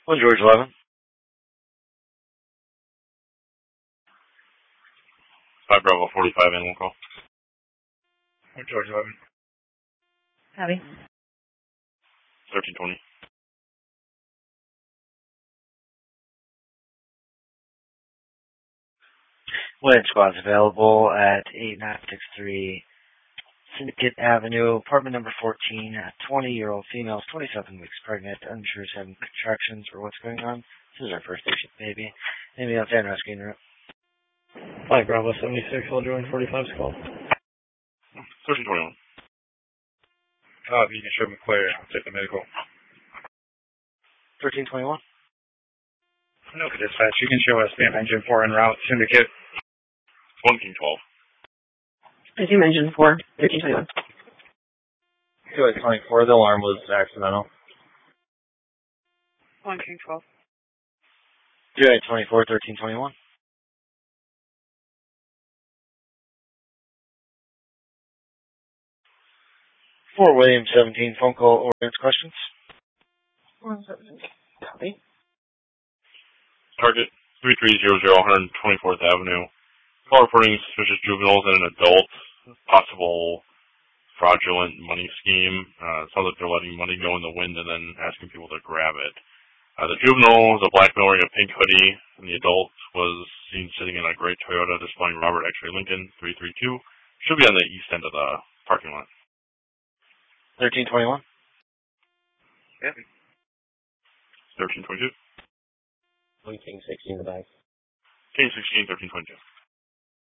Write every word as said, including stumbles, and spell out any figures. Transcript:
One George eleven. Five Bravo forty-five animal call. One George eleven. Abby. Thirteen twenty. Wayland squad's available at eight nine six three Syndicate Avenue, apartment number fourteen. twenty-year-old female, twenty-seven weeks pregnant, unsure is having contractions or what's going on. This is our first patient baby. Maybe on fan rescue route. Five Bravo seventy-six, I'll join forty-five's call. Thirteen twenty-one. Uh, you can show me clear. I'll take the medical. Thirteen twenty-one. No, dispatch. You can show us the engine four en route. Syndicate. One King twelve. I see engine four. Thirteen twenty-one. Two eight twenty-four. The alarm was accidental. One King twelve. Two eight twenty-four. Thirteen twenty-one. Four William seventeen. Phone call ordinance questions. One seventeen. Copy. Target three three zero zero one twenty-fourth Avenue. Call reporting suspicious juveniles and an adult. Possible fraudulent money scheme. Uh, it sounds like they're letting money go in the wind and then asking people to grab it. Uh, the juvenile is a black male wearing a pink hoodie, and the adult was seen sitting in a gray Toyota displaying Robert X-ray Lincoln three three two. Should be on the east end of the parking lot. Thirteen twenty-one. Yeah. Thirteen twenty-two. One King sixteen in the back. King sixteen. Thirteen twenty-two.